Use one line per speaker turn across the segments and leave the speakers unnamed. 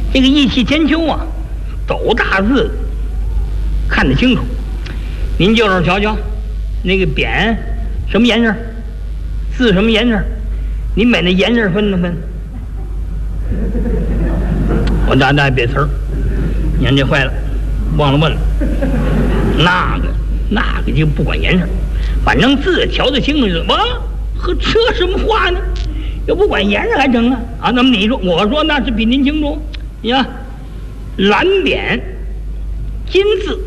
这个义气千秋啊，斗大字看得清楚。您就是瞧瞧，那个匾什么颜色，字什么颜色，您把那颜色分了分。我大别词儿，你看这坏了，忘了问了。那个就不管颜色，反正字瞧得清楚就完了。和这什么话呢？又不管颜色还成啊？啊，那么你说，我说那是比您清楚。你看，蓝匾，金字，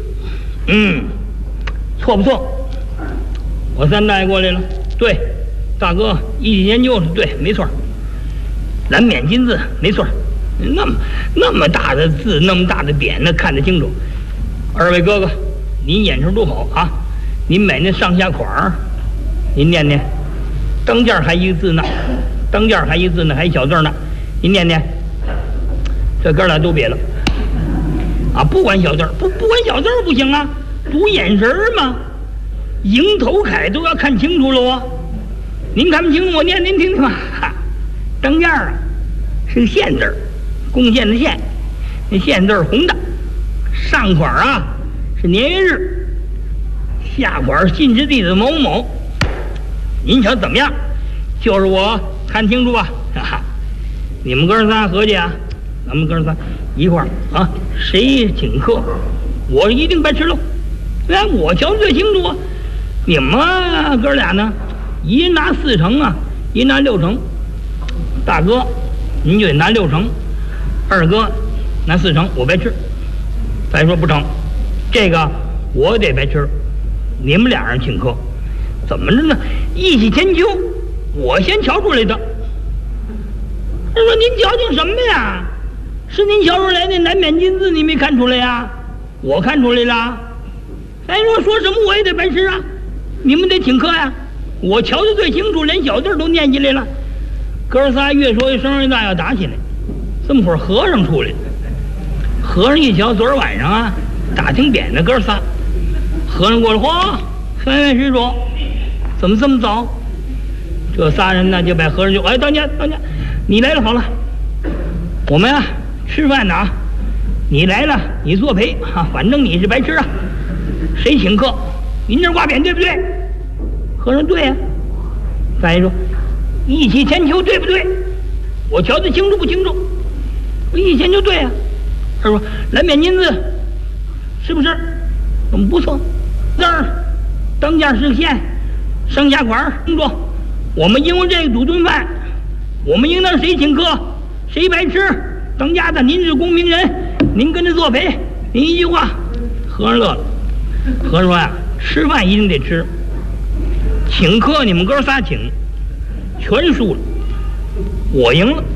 错不错？我三大爷过来了，对，大哥一起研究了，对，没错。蓝匾金字，没错。那么大的字，那么大的匾，那看得清楚。二位哥哥，您眼神多好啊！您买那上下款儿，您念念。当间还一个字呢，当间还一个字呢，还一小字呢，您念念。这哥俩都别了啊！不管小字，不管小字不行啊，读眼神嘛。迎头楷都要看清楚了啊！您看不清楚，我念您听听吧。当间啊，是个县字，贡献的献，那县字红的。上款啊是年月日，下款信之弟子某某。您瞧怎么样？就是我看清楚吧，哈哈！你们哥仨合计啊，咱们哥仨一块儿啊，谁请客，我一定白吃喽。哎，我瞧最清楚啊。你们哥俩呢，一人拿4成啊，一人拿6成。大哥，您就得拿6成；二哥拿4成，我白吃。再说不成，这个我得白吃。你们俩人请客。怎么着呢？义气千秋，我先瞧出来的。他说：“您瞧见什么呀？是您瞧出来那蓝匾金字，你没看出来呀？我看出来了。再说什么我也得白吃啊！你们得请客呀！我瞧得最清楚，连小字都念起来了。哥仨越说越声儿大，要打起来。这么会儿和尚出来了，和尚一瞧，昨儿晚上啊打听匾的哥仨，和尚过来，嚯，三位施主。”怎么这么早？这仨人呢就把和尚就当家，你来了好了，我们啊吃饭呢啊，你来了你作陪啊，反正你是白吃啊，谁请客？您这挂匾对不对？和尚对呀。再说义气千秋对不对？我瞧得清楚不清楚？义气千秋对呀。他说蓝匾金字是不是？不错，这儿当家是县。上下款听说，我们因为这个赌顿饭，我们应当谁请客谁白吃。当家的您是公明人，您跟着作陪，您一句话。和尚乐了，和尚说呀，吃饭一定得吃，请客你们哥仨请，全输了，我赢了。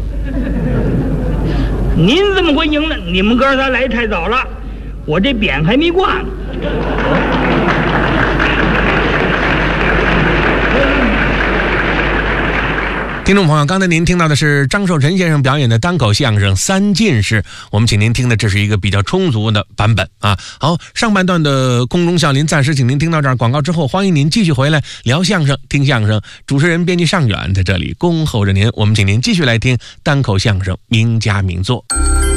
您怎么会赢了？你们哥仨来太早了，我这匾还没挂呢。
听众朋友，刚才您听到的是张寿臣先生表演的单口相声《三进士》，我们请您听的这是一个比较充足的版本啊。好，上半段的空中笑林暂时请您听到这儿，广告之后欢迎您继续回来聊相声、听相声。主持人编辑尚远在这里恭候着您，我们请您继续来听单口相声名家名作。